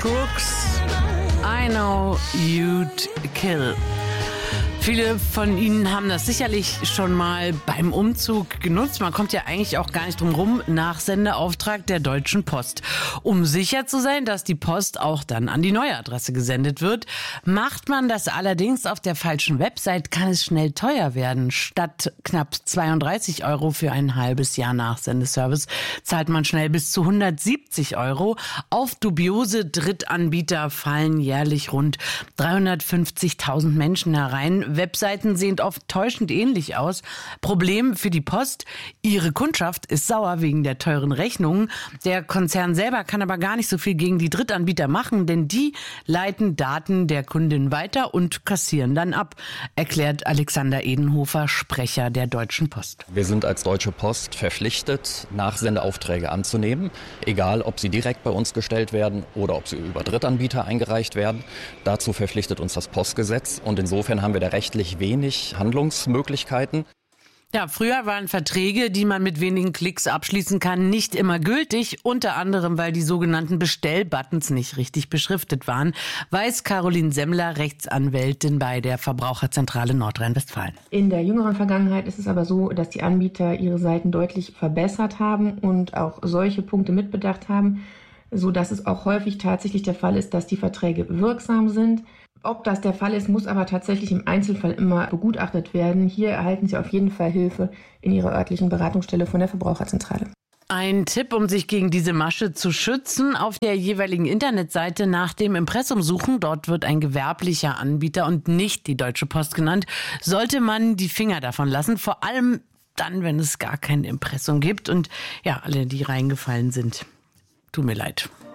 Crooks, I know you'd kill. Viele von Ihnen haben das sicherlich schon mal beim Umzug genutzt. Man kommt ja eigentlich auch gar nicht drum rum, Nachsendeauftrag der Deutschen Post. Um sicher zu sein, dass die Post auch dann an die neue Adresse gesendet wird. Macht man das allerdings auf der falschen Website, kann es schnell teuer werden. Statt knapp 32 € für ein halbes Jahr Nachsendeservice zahlt man schnell bis zu 170 €. Auf dubiose Drittanbieter fallen jährlich rund 350.000 Menschen herein. Webseiten sehen oft täuschend ähnlich aus. Problem für die Post: ihre Kundschaft ist sauer wegen der teuren Rechnungen. Der Konzern selber kann aber gar nicht so viel gegen die Drittanbieter machen, denn die leiten Daten der Kundin weiter und kassieren dann ab, erklärt Alexander Edenhofer, Sprecher der Deutschen Post. Wir sind als Deutsche Post verpflichtet, Nachsendeaufträge anzunehmen, egal ob sie direkt bei uns gestellt werden oder ob sie über Drittanbieter eingereicht werden. Dazu verpflichtet uns das Postgesetz und insofern haben wir da rechtlich wenig Handlungsmöglichkeiten. Ja, früher waren Verträge, die man mit wenigen Klicks abschließen kann, nicht immer gültig, unter anderem, weil die sogenannten Bestellbuttons nicht richtig beschriftet waren, weiß Caroline Semmler, Rechtsanwältin bei der Verbraucherzentrale Nordrhein-Westfalen. In der jüngeren Vergangenheit ist es aber so, dass die Anbieter ihre Seiten deutlich verbessert haben und auch solche Punkte mitbedacht haben, sodass es auch häufig tatsächlich der Fall ist, dass die Verträge wirksam sind. Ob das der Fall ist, muss aber tatsächlich im Einzelfall immer begutachtet werden. Hier erhalten Sie auf jeden Fall Hilfe in Ihrer örtlichen Beratungsstelle von der Verbraucherzentrale. Ein Tipp, um sich gegen diese Masche zu schützen: auf der jeweiligen Internetseite nach dem Impressum suchen. Dort wird ein gewerblicher Anbieter und nicht die Deutsche Post genannt. Sollte man die Finger davon lassen, vor allem dann, wenn es gar kein Impressum gibt. Und ja, alle, die reingefallen sind, tut mir leid.